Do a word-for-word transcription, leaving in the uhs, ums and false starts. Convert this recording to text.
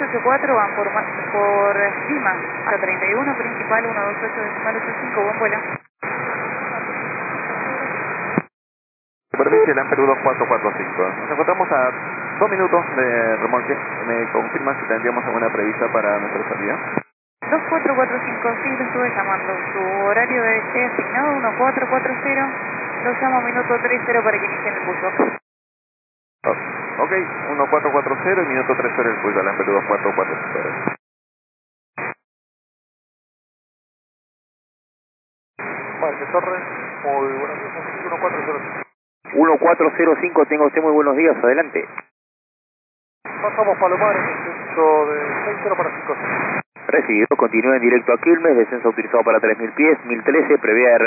ocho cuatro, van por, ma- por Lima, a treinta y uno, principal ciento veintiocho, decimal ochenta y cinco, buen vuelo. Superficie Lan Perú dos cuatro cuatro cinco. Nos encontramos a dos minutos de remolque. ¿Me confirma si tendríamos alguna prevista para nuestra salida? dos cuatro cuatro cinco, sí, lo estuve llamando. Su horario de esté asignado uno cuatro cuatro cero. Lo llamo minuto treinta para que inicien el push back. Oh, ok, uno cuatro cuatro cero y minuto treinta el pulso Lan Perú dos cuatro cuatro cinco. Parque Torres, muy buenos días, uno cuatro cero cinco. uno cuatro cero cinco, tenga usted muy buenos días, adelante. Pasamos Palomares, descenso de seis cero para cinco. Recibido, continúa en directo a Quilmes, descenso autorizado para tres mil pies, mil trece, prevé